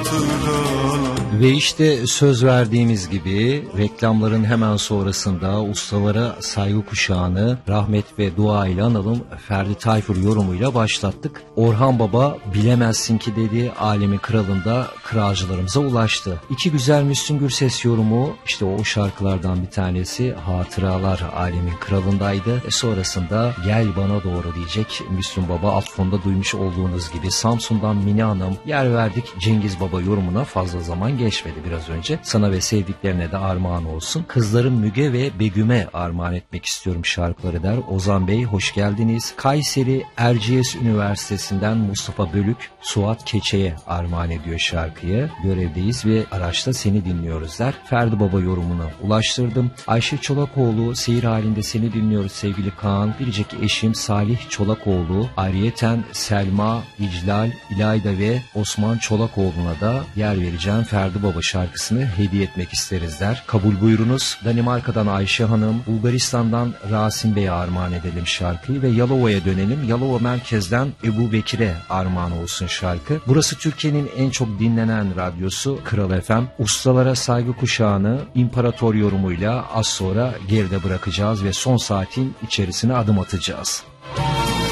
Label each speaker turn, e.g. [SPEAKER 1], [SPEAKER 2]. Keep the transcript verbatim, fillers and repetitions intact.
[SPEAKER 1] hatıralar.
[SPEAKER 2] Ve işte söz verdiğimiz gibi reklamların hemen sonrasında ustalara saygı kuşağını rahmet ve dua ile analım. Ferdi Tayfur yorumuyla başlattık. Orhan Baba bilemezsin ki dedi, alemin kralında kralcılarımıza ulaştı. İki güzel Müslüm Gürses yorumu, işte o şarkılardan bir tanesi Hatıralar alemin kralındaydı. E sonrasında Gel Bana Doğru diyecek Müslüm Baba, alt fonda duymuş olduğunuz gibi. Samsun'dan Mine Hanım, yer verdik Cengiz Baba yorumuna, fazla zaman geçmedi biraz önce. Sana ve sevdiklerine de armağan olsun. Kızlarım Müge ve Begüm'e armağan etmek istiyorum şarkıları der. Ozan Bey hoş geldiniz. Kayseri Erciyes Üniversitesi'nden Mustafa Bölük, Suat Keçe'ye armağan ediyor şarkıyı. Görevdeyiz ve araçta seni dinliyoruz der. Ferdi Baba yorumunu ulaştırdım. Ayşe Çolakoğlu, seyir halinde seni dinliyoruz sevgili Kaan. Biricik eşim Salih Çolakoğlu, ayrıyeten Selma, İclal, İlayda ve Osman Çolakoğlu'na da yer vereceğim Ferdi Baba şarkısını hediye etmek isteriz der. Kabul buyurunuz. Danimarka'dan Ayşe Hanım, Bulgaristan'dan Rasim Bey'e armağan edelim şarkıyı ve Yalova'ya dönelim. Yalova merkezden Ebu Bekir'e armağan olsun şarkı. Burası Türkiye'nin en çok dinlenen radyosu Kral F M. Ustalara saygı kuşağını İmparator yorumuyla az sonra geride bırakacağız ve son saatin içerisine adım atacağız.